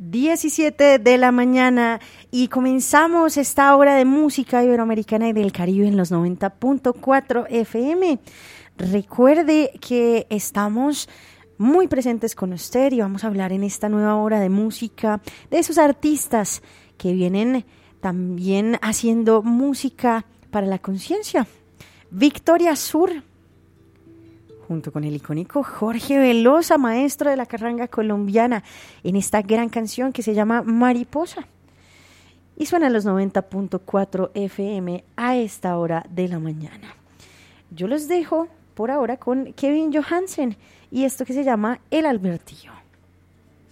17 de la mañana y comenzamos esta hora de música iberoamericana y del Caribe en los 90.4 FM. Recuerde que estamos muy presentes con usted y vamos a hablar en esta nueva hora de música de esos artistas que vienen también haciendo música para la conciencia. Victoria Sur, junto con el icónico Jorge Velosa, maestro de la carranga colombiana, en esta gran canción que se llama Mariposa. Y suena a los 90.4 FM a esta hora de la mañana. Yo los dejo por ahora con Kevin Johansen y esto que se llama El Albertillo.